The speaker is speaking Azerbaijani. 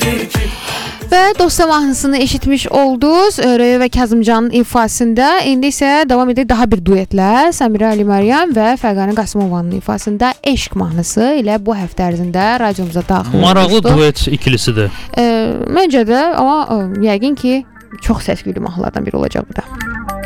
Və Dosta mahnısını eşitmiş oldunuz Röya və Kazımcanın ifasında. İndi isə davam edək daha bir duetlə Səmirə Ali Məryəm və Fərqanə Qasımovanın ifasında Eşq mahnısı ilə bu həftə ərzində radiomuza daxil olmuşdu. Maraqlı duet ikilisidir. Məncə də, amma yəqin ki, çox səs-küylü mahnılardan biri olacaq bu da.